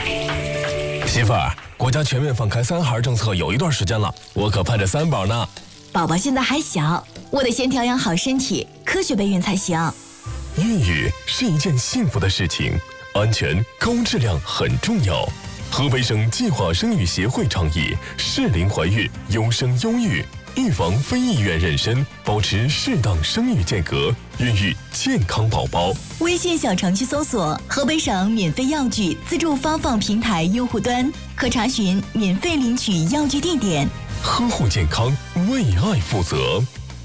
媳妇儿，国家全面放开3孩政策有一段时间了，我可盼着3宝呢。 宝宝现在还小，我得先调养好身体，科学备孕才行。 孕育是一件幸福的事情，安全高质量很重要。河北省计划生育协会倡议适龄怀孕，优生优育，预防非意愿妊娠，保持适当生育间隔，孕育健康宝宝。 微信小程序搜索河北省免费药具自助发放平台用户端，可查询免费领取药具地点。 呵护健康，为爱负责。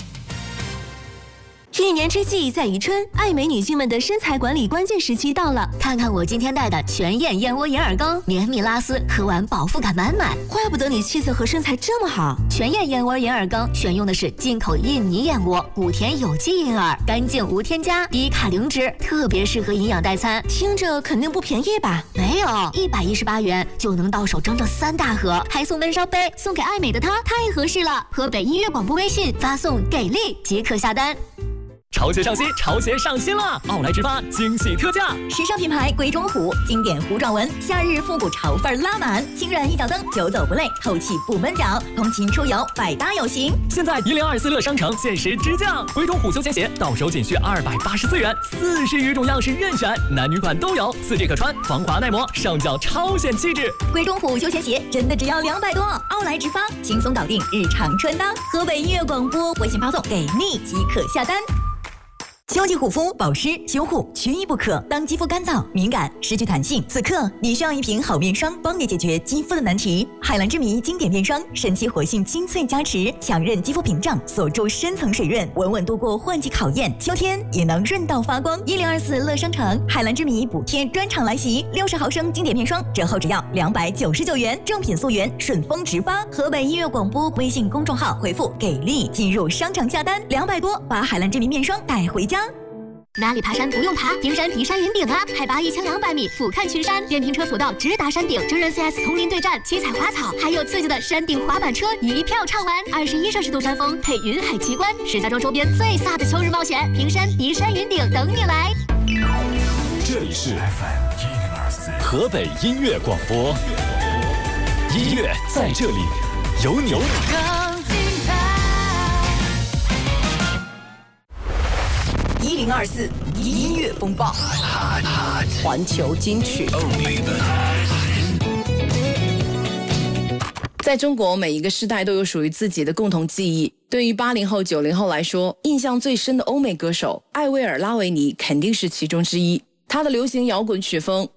一年之计在于春，爱美女性们的身材管理关键时期到了。看看我今天带的全燕燕窝银耳羹，绵密拉丝，喝完饱腹感满满。怪不得你气色和身材这么好。全燕燕窝银耳羹选用的是进口印尼燕窝，谷田有机银耳，干净无添加，低卡零脂，特别适合营养代餐。听着肯定不便宜吧？没有，118元就能到手整整3大盒，还送温烧杯，送给爱美的她太合适了。河北音乐广播微信发送给力即可下单。 潮鞋上新，潮鞋上新了！奥莱直发惊喜特价， 时尚品牌鬼冢虎，经典糊状纹，夏日复古潮范拉满，轻软一脚蹬，久走不累，透气不闷脚，通勤出游百搭有型。 现在1024乐商城限时直降，鬼冢虎休闲鞋到手仅需284元，40余种样式任选，男女款都有，4G 可穿，防滑耐磨，上脚超显气质。 鬼冢虎休闲鞋真的只要200多，奥莱直发轻松搞定日常穿搭。河北音乐广播微信发送给力即可下单。秋季护肤、保湿、修护缺一不可。当肌肤干燥、敏感、失去弹性，此刻你需要一瓶好面霜，帮你解决肌肤的难题。海蓝之谜经典面霜，神奇活性精粹加持，强韧肌肤屏障，锁住深层水润，稳稳度过换季考验。秋天也能润到发光。1024乐商城海蓝之谜补贴专场来袭，60毫升经典面霜折后只要299元，正品溯源，顺丰直发。河北音乐广播微信公众号回复给力进入商场下单，200多把海蓝之谜面霜带回家。 哪里爬山不用爬，平山迪山云顶啊！海拔1200米，俯瞰群山，电瓶车索道直达山顶，真人 CS 丛林对战，七彩花草，还有刺激的山顶滑板车，一票畅玩。21摄氏度山峰配云海奇观，石家庄周边最飒的秋日冒险，平山迪山云顶等你来。 这里是 FM 104河北音乐广播，音乐在这里，有你。 1024音乐风暴，环球金曲。 在中国，每一个时代都有属于自己的共同记忆。对于80后、90后来说，印象最深的欧美歌手艾薇儿·拉维尼肯定是其中之一。他的流行摇滚曲风